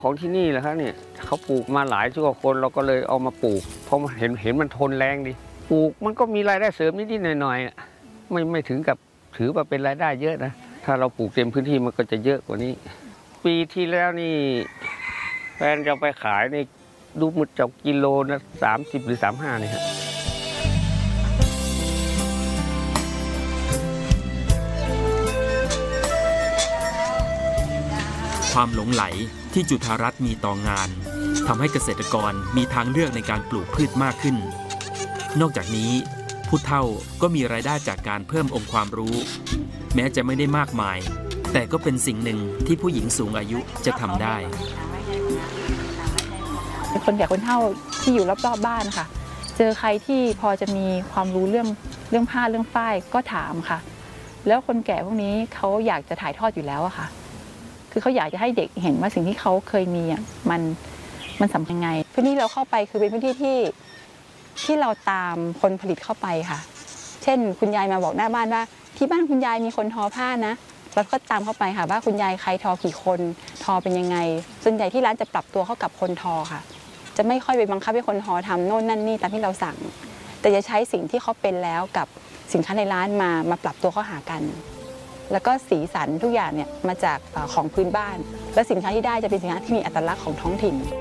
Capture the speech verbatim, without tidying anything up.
ของที่นี่แหละครับเนี่ยเขาปลูกมาหลายชั่วคนเราก็เลยเอามาปลูกเพราะเห็นเห็นมันทนแรงดีปลูกมันก็มีรายได้เสริมนิดๆหน่อยๆไม่ไม่ถึงกับถือว่าเป็นรายได้เยอะนะถ้าเราปลูกเต็มพื้นที่มันก็จะเยอะกว่านี้ปีที่แล้วนี่แฟนจะไปขายในดูหมดจากกิโลนะสามสิบหรือสามห้าเนี่ยฮะความหลงไหลที่จุฑารัตน์มีต่องานทำให้เกษตรกรมีทางเลือกในการปลูกพืชมากขึ้นนอกจากนี้ผู้เฒ่าก็มีรายได้จากการเพิ่มองค์ความรู้แม้จะไม่ได้มากมายแต่ก็เป็นสิ่งหนึ่งที่ผู้หญิงสูงอายุจะทำได้คนแก่คนเฒ่าที่อยู่รอบๆบ้านค่ะเจอใครที่พอจะมีความรู้เรื่องเรื่องผ้าเรื่องฝ้ายก็ถามค่ะแล้วคนแก่พวกนี้เขาอยากจะถ่ายทอดอยู่แล้วอะค่ะคือเขาอยากจะให้เด็กเห็นว่าสิ่งที่เขาเคยมีอ่ะมันมันสำคัญยังไงพื้นที่เราเข้าไปคือเป็นพื้นที่ที่ที่เราตามคนผลิตเข้าไปค่ะเช่นคุณยายมาบอกหน้าบ้านว่าที่บ้านคุณยายมีคนทอผ้านะเราก็ตามเข้าไปค่ะว่าคุณยายใครทอกี่คนทอเป็นยังไงส่วนใหญ่ที่ร้านจะปรับตัวเข้ากับคนทอค่ะจะไม่ค่อยไปบังคับให้คนทอทำโน่นนั่นนี่ตามที่เราสั่งแต่จะใช้สิ่งที่เขาเป็นแล้วกับสินค้าในร้านมามาปรับตัวเข้าหากันแล้วก็สีสันทุกอย่างเนี่ยมาจากของพื้นบ้านและสินค้าที่ได้จะเป็นสินค้าที่มีอัตลักษณ์ของท้องถิ่น